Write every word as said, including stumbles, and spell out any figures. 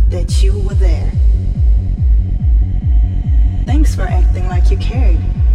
that you were there. Thanks for acting like you cared.